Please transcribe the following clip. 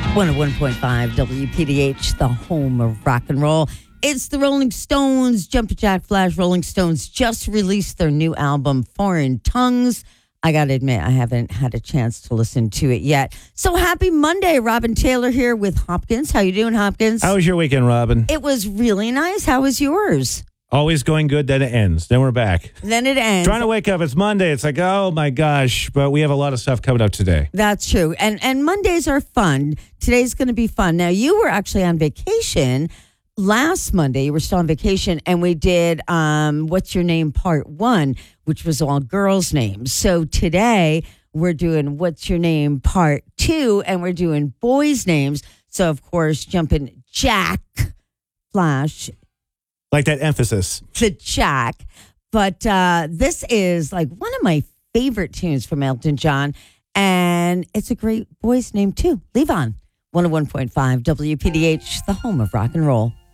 101.5 WPDH, the home of rock and roll. It's the Rolling Stones. Jumpin' Jack Flash Rolling Stones just released their new album, Foreign Tongues. I got to admit, I haven't had a chance to listen to it yet. So happy Monday. Robin Taylor here with Hopkins. How you doing, Hopkins? How was your weekend, Robin? It was really nice. How was yours? Always going good, then it ends. Then we're back. Then it ends. Trying to wake up. It's Monday. It's like, oh my gosh. But we have a lot of stuff coming up today. That's true. And Mondays are fun. Today's going to be fun. Now, you were actually on vacation last Monday. You were still on vacation, and we did What's Your Name Part 1, which was all girls' names. So today, we're doing What's Your Name Part 2, and we're doing boys' names. So, of course, Jumpin' Jack Flash. Like that emphasis. To Jack. But this is like one of my favorite tunes from Elton John. And it's a great boy's name, too. Levon. 101.5 WPDH, the home of rock and roll.